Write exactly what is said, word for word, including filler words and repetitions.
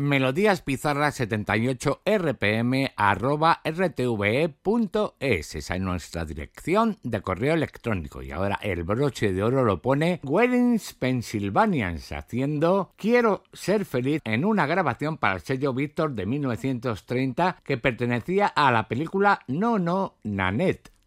melodíaspizarra setenta y ocho R P M arroba r t v e punto es. Esa es nuestra dirección de correo electrónico. Y ahora el broche de oro lo pone Weddings Pennsylvanians haciendo Quiero ser feliz en una grabación para el sello Victor de mil novecientos treinta que pertenecía a la película No No Nanette.